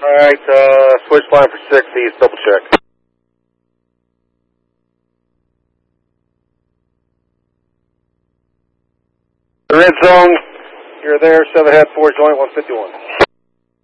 Alright, switch line for 6 East, double check. The red zone, you're there, 7 ahead, 4 joint, 151.